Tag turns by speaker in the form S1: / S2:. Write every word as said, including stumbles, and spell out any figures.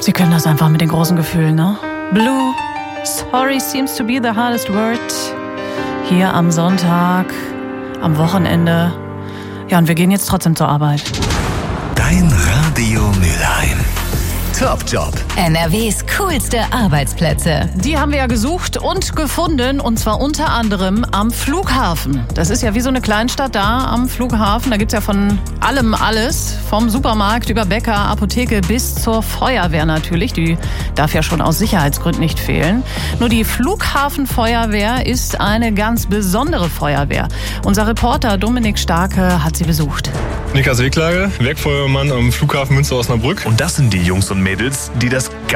S1: Sie können das einfach mit den großen Gefühlen, ne? Blue, sorry seems to be the hardest word. Hier am Sonntag, am Wochenende. Ja, und wir gehen jetzt trotzdem zur Arbeit.
S2: Dein Radio Mülheim. Top Job.
S3: N R Ws coolste Arbeitsplätze.
S1: Die haben wir ja gesucht und gefunden, und zwar unter anderem am Flughafen. Das ist ja wie so eine Kleinstadt da am Flughafen. Da gibt's ja von allem alles, vom Supermarkt über Bäcker, Apotheke bis zur Feuerwehr natürlich. Die darf ja schon aus Sicherheitsgründen nicht fehlen. Nur die Flughafenfeuerwehr ist eine ganz besondere Feuerwehr. Unser Reporter Dominik Starke hat sie besucht.
S4: Niklas Wegklage, Werkfeuermann am Flughafen Münster-Osnabrück.
S2: Und das sind die Jungs und Mädels, die das